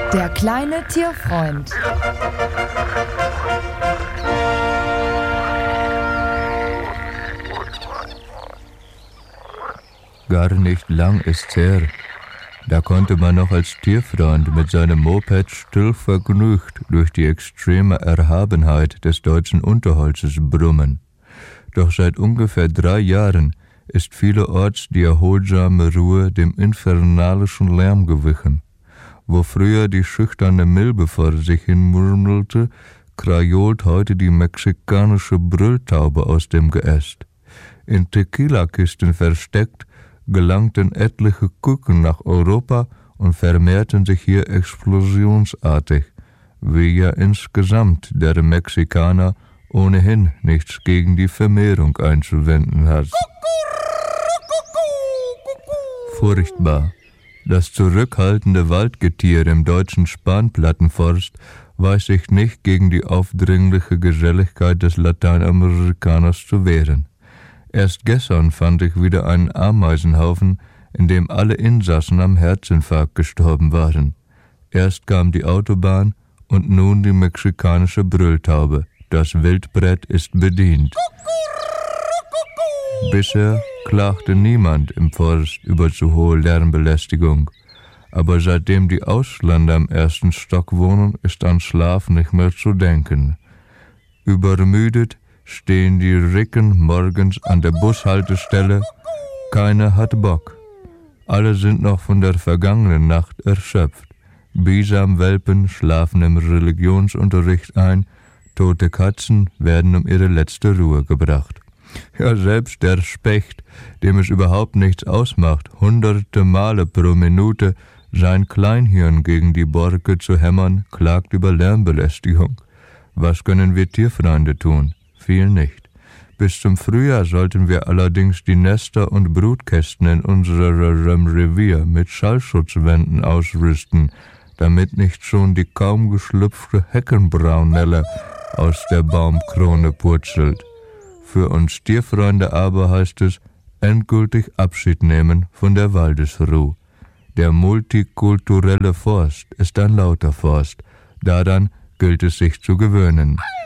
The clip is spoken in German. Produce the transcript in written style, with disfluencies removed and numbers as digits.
Der kleine Tierfreund. Gar nicht lang ist's her. Da konnte man noch als Tierfreund mit seinem Moped still vergnügt durch die extreme Erhabenheit des deutschen Unterholzes brummen. Doch seit ungefähr 3 Jahren ist vielerorts die erholsame Ruhe dem infernalischen Lärm gewichen. Wo früher die schüchterne Milbe vor sich hin murmelte, krajolt heute die mexikanische Brülltaube aus dem Geäst. In Tequila-Kisten versteckt, gelangten etliche Küken nach Europa und vermehrten sich hier explosionsartig, wie ja insgesamt der Mexikaner ohnehin nichts gegen die Vermehrung einzuwenden hat. Furchtbar. Das zurückhaltende Waldgetier im deutschen Spanplattenforst weiß sich nicht gegen die aufdringliche Geselligkeit des Lateinamerikaners zu wehren. Erst gestern fand ich wieder einen Ameisenhaufen, in dem alle Insassen am Herzinfarkt gestorben waren. Erst kam die Autobahn und nun die mexikanische Brülltaube. Das Wildbrett ist bedient. Bisher klagte niemand im Forst über zu hohe Lärmbelästigung. Aber seitdem die Ausländer im ersten Stock wohnen, ist an Schlaf nicht mehr zu denken. Übermüdet stehen die Ricken morgens an der Bushaltestelle. Keiner hat Bock. Alle sind noch von der vergangenen Nacht erschöpft. Bisamwelpen schlafen im Religionsunterricht ein. Tote Katzen werden um ihre letzte Ruhe gebracht. Ja, selbst der Specht, dem es überhaupt nichts ausmacht, 100 Male pro Minute sein Kleinhirn gegen die Borke zu hämmern, klagt über Lärmbelästigung. Was können wir Tierfreunde tun? Viel nicht. Bis zum Frühjahr sollten wir allerdings die Nester und Brutkästen in unserem Revier mit Schallschutzwänden ausrüsten, damit nicht schon die kaum geschlüpfte Heckenbraunelle aus der Baumkrone purzelt. Für uns Tierfreunde aber heißt es, endgültig Abschied nehmen von der Waldesruh. Der multikulturelle Forst ist ein lauter Forst. Daran gilt es sich zu gewöhnen.